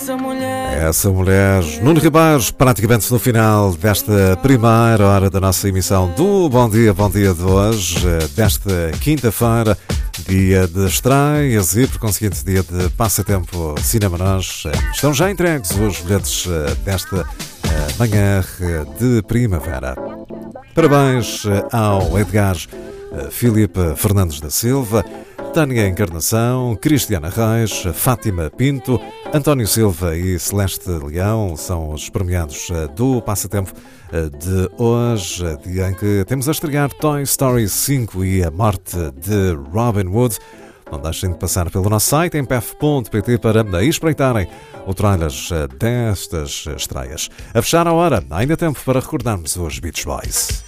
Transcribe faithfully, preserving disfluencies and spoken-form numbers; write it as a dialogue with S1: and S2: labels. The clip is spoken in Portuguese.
S1: essa mulher.
S2: Essa mulher, Nuno Ribeiros, praticamente no final desta primeira hora da nossa emissão do Bom Dia, Bom Dia de hoje, desta quinta-feira, dia de estreias e, por conseguinte, dia de passatempo Cinema Nós. Estão já entregues os bilhetes desta manhã de primavera. Parabéns ao Edgar Filipe Fernandes da Silva, Tânia Encarnação, Cristiana Reis, Fátima Pinto, António Silva e Celeste Leão são os premiados do passatempo de hoje, dia em que temos a estrear Toy Story cinco e a morte de Robin Hood. Não deixem de passar pelo nosso site em p f ponto p t para espreitarem o trailer destas estreias. A fechar a hora, ainda há tempo para recordarmos os Beach Boys.